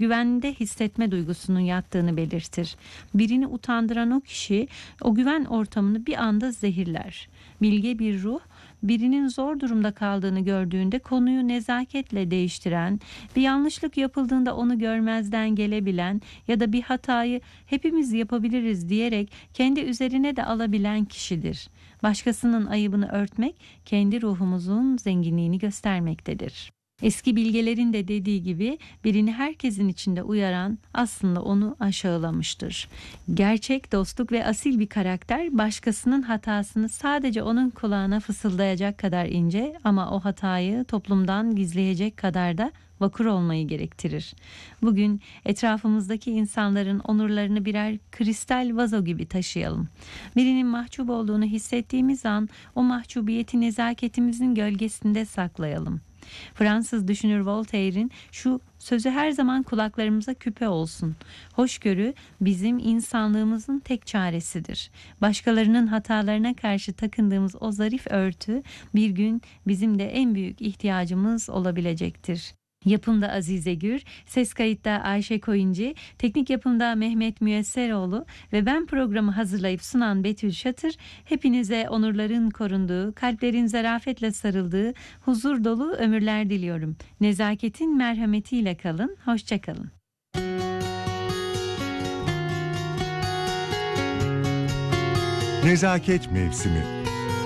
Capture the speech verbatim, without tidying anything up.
güvende hissetme duygusunun yattığını belirtir. Birini utandıran o kişi o güven ortamını bir anda zehirler. Bilge bir ruh, birinin zor durumda kaldığını gördüğünde konuyu nezaketle değiştiren, bir yanlışlık yapıldığında onu görmezden gelebilen ya da bir hatayı hepimiz yapabiliriz diyerek kendi üzerine de alabilen kişidir. Başkasının ayıbını örtmek, kendi ruhumuzun zenginliğini göstermektedir. Eski bilgelerin de dediği gibi birini herkesin içinde uyaran aslında onu aşağılamıştır. Gerçek dostluk ve asil bir karakter başkasının hatasını sadece onun kulağına fısıldayacak kadar ince ama o hatayı toplumdan gizleyecek kadar da vakur olmayı gerektirir. Bugün etrafımızdaki insanların onurlarını birer kristal vazo gibi taşıyalım. Birinin mahcup olduğunu hissettiğimiz an o mahcubiyeti nezaketimizin gölgesinde saklayalım. Fransız düşünür Voltaire'in şu sözü her zaman kulaklarımıza küpe olsun. Hoşgörü bizim insanlığımızın tek çaresidir. Başkalarının hatalarına karşı takındığımız o zarif örtü bir gün bizim de en büyük ihtiyacımız olabilecektir. Yapımda Azize Gür, ses kayıtta Ayşe Koyuncu, teknik yapımda Mehmet Müyesseroğlu ve ben programı hazırlayıp sunan Betül Şatır, hepinize onurların korunduğu, kalplerin zarafetle sarıldığı, huzur dolu ömürler diliyorum. Nezaketin merhametiyle kalın, hoşça kalın. Nezaket mevsimi.